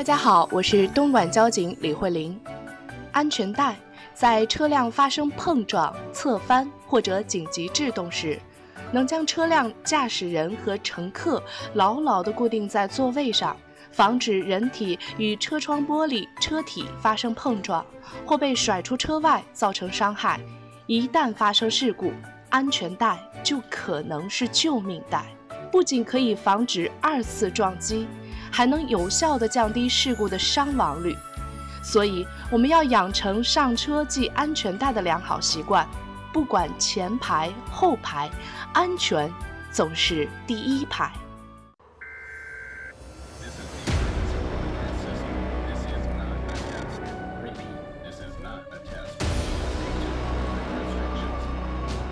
大家好，我是东莞交警李慧玲。安全带在车辆发生碰撞、侧翻或者紧急制动时，能将车辆驾驶人和乘客牢牢地固定在座位上，防止人体与车窗玻璃、车体发生碰撞或被甩出车外造成伤害。一旦发生事故，安全带就可能是救命带，不仅可以防止2次撞击，还能有效地降低事故的伤亡率。所以我们要养成上车系安全带的良好习惯，不管前排后排，安全总是第一排。